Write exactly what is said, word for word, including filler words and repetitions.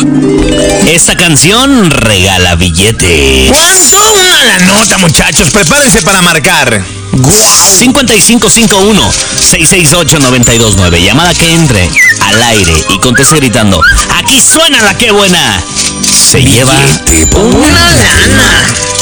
Esta canción regala billetes. ¿Cuánto? Una la nota, muchachos. Prepárense para marcar. cinco cinco cinco uno, seis seis ocho, nueve dos nueve. Llamada que entre al aire y conteste gritando: aquí suena la que buena. Se lleva una lana.